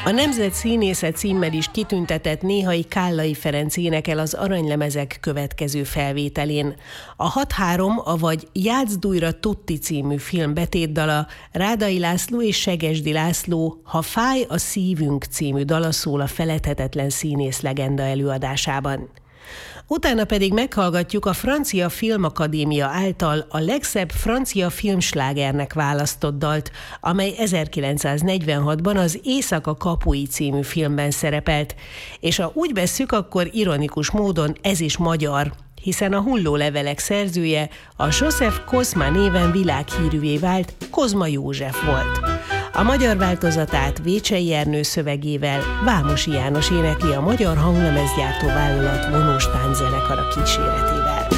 A Nemzet Színésze címmel is kitüntetett Néhai Kállai Ferenc énekel az Aranylemezek következő felvételén. A 6-3, avagy Játszd újra Tutti című film betétdala Rádai László és Segesdi László Ha fáj a szívünk című dala szól a feledhetetlen színész legenda előadásában. Utána pedig meghallgatjuk a Francia Filmakadémia által a legszebb francia filmslágernek választott dalt, amely 1946-ban az Éjszaka kapui című filmben szerepelt, és ha úgy vesszük, akkor ironikus módon ez is magyar, hiszen a Hullólevelek szerzője a Joseph Kozma néven világhírűvé vált Kozma József volt. A magyar változatát Vécsei Ernő szövegével Vámosi János énekli a Magyar Hanglemezgyártó Vállalat vonós tánczenekara kíséretében.